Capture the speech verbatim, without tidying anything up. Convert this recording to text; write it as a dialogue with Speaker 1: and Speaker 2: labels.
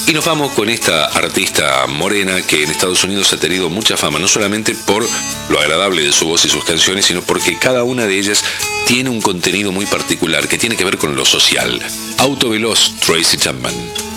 Speaker 1: Y nos vamos con esta artista morena que en Estados Unidos ha tenido mucha fama, no solamente por lo agradable de su voz y sus canciones, sino porque cada una de ellas tiene un contenido muy particular que tiene que ver con lo social. Auto Veloz, Tracy Chapman.